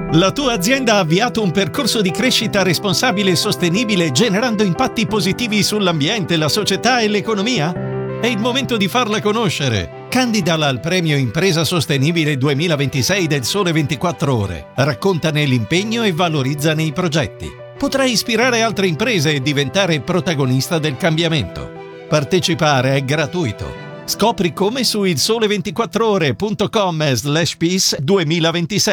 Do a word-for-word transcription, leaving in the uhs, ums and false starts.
La tua azienda ha avviato un percorso di crescita responsabile e sostenibile generando impatti positivi sull'ambiente, la società e l'economia? È il momento di farla conoscere. Candidala al premio Impresa Sostenibile duemilaventisei del Sole ventiquattro Ore. Raccontane l'impegno e valorizzane i progetti. Potrai ispirare altre imprese e diventare protagonista del cambiamento. Partecipare è gratuito. Scopri come su il sole ventiquattro ore punto com slash peace duemilaventisei.